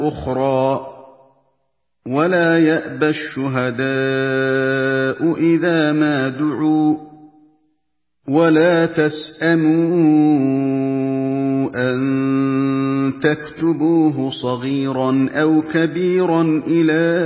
أُخْرَىٰ وَلَا يَأْبَى الشُّهَدَاءُ إِذَا مَا دُعُوا وَلَا تَسْأَمُوا أَن تَكْتُبُوهُ صَغِيرًا أَوْ كَبِيرًا إِلَىٰ